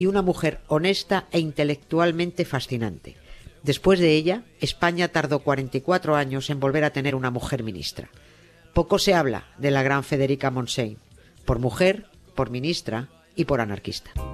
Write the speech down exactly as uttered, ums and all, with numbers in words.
y una mujer honesta e intelectualmente fascinante. Después de ella, España tardó cuarenta y cuatro años en volver a tener una mujer ministra. Poco se habla de la gran Federica Montseny, por mujer, por ministra y por anarquista.